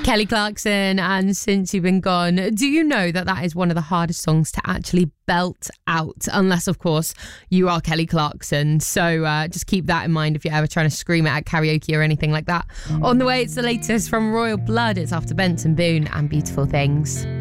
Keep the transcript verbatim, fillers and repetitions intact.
Kelly Clarkson and Since You've Been Gone. Do you know that that is one of the hardest songs to actually belt out, unless of course you are Kelly Clarkson? So uh, just keep that in mind if you're ever trying to scream it at karaoke or anything like that. On the way, it's the latest from Royal Blood. It's after Benson Boone and Beautiful Things.